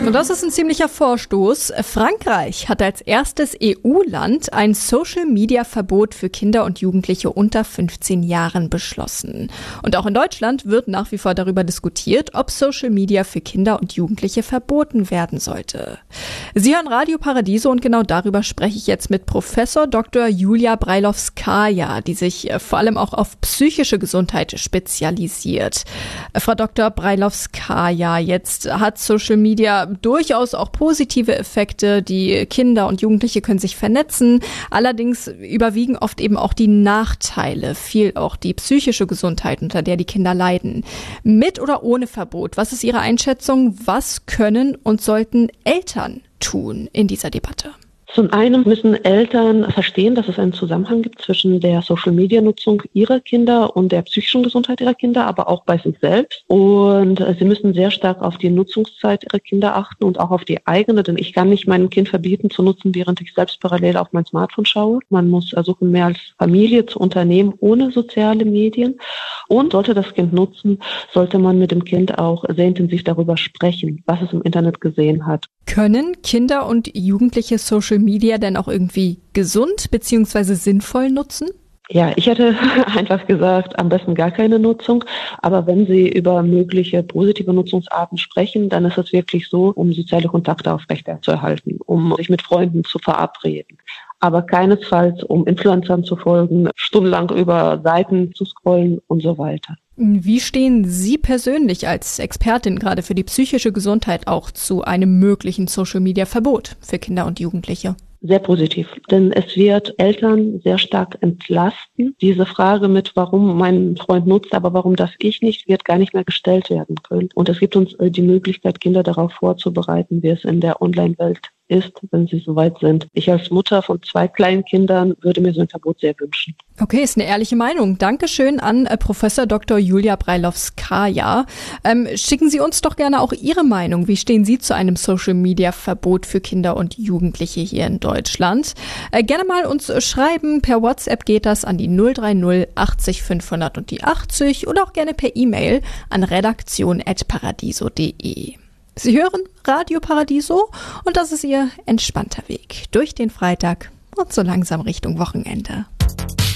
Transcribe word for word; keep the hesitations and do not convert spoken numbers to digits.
Und das ist ein ziemlicher Vorstoß. Frankreich hat als erstes E U-Land ein Social-Media-Verbot für Kinder und Jugendliche unter fünfzehn Jahren beschlossen. Und auch in Deutschland wird nach wie vor darüber diskutiert, ob Social Media für Kinder und Jugendliche verboten werden sollte. Sie hören Radio Paradiso und genau darüber spreche ich jetzt mit Professor Doktor Julia Brailovskaja, die sich vor allem auch auf psychische Gesundheit spezialisiert. Frau Doktor Brailovskaja, jetzt hat Social Media durchaus auch positive Effekte. Die Kinder und Jugendliche können sich vernetzen. Allerdings überwiegen oft eben auch die Nachteile, viel auch die psychische Gesundheit, unter der die Kinder leiden. Mit oder ohne Verbot? Was ist Ihre Einschätzung? Was können und sollten Eltern tun in dieser Debatte? Zum einen müssen Eltern verstehen, dass es einen Zusammenhang gibt zwischen der Social-Media-Nutzung ihrer Kinder und der psychischen Gesundheit ihrer Kinder, aber auch bei sich selbst. Und sie müssen sehr stark auf die Nutzungszeit ihrer Kinder achten und auch auf die eigene, denn ich kann nicht meinem Kind verbieten zu nutzen, während ich selbst parallel auf mein Smartphone schaue. Man muss versuchen, mehr als Familie zu unternehmen ohne soziale Medien. Und sollte das Kind nutzen, sollte man mit dem Kind auch sehr intensiv darüber sprechen, was es im Internet gesehen hat. Können Kinder und Jugendliche Social Media denn auch irgendwie gesund bzw. sinnvoll nutzen? Ja, ich hätte einfach gesagt, am besten gar keine Nutzung. Aber wenn Sie über mögliche positive Nutzungsarten sprechen, dann ist es wirklich so, um soziale Kontakte aufrechterzuerhalten, um sich mit Freunden zu verabreden. Aber keinesfalls, um Influencern zu folgen, stundenlang über Seiten zu scrollen und so weiter. Wie stehen Sie persönlich als Expertin gerade für die psychische Gesundheit auch zu einem möglichen Social-Media-Verbot für Kinder und Jugendliche? Sehr positiv, denn es wird Eltern sehr stark entlasten. Diese Frage mit, warum mein Freund nutzt, aber warum darf ich nicht, wird gar nicht mehr gestellt werden können. Und es gibt uns die Möglichkeit, Kinder darauf vorzubereiten, wie es in der Online-Welt ist, wenn sie soweit sind. Ich als Mutter von zwei kleinen Kindern würde mir so ein Verbot sehr wünschen. Okay, ist eine ehrliche Meinung. Dankeschön an äh, Professor Doktor Julia Brailovskaja. Ähm, schicken Sie uns doch gerne auch Ihre Meinung. Wie stehen Sie zu einem Social-Media-Verbot für Kinder und Jugendliche hier in Deutschland? Äh, gerne mal uns schreiben. Per WhatsApp geht das an die null drei null achtzig fünfhundert und die achtzig oder auch gerne per E-Mail an redaktion at paradiso punkt de. Sie hören Radio Paradiso und das ist Ihr entspannter Weg durch den Freitag und so langsam Richtung Wochenende.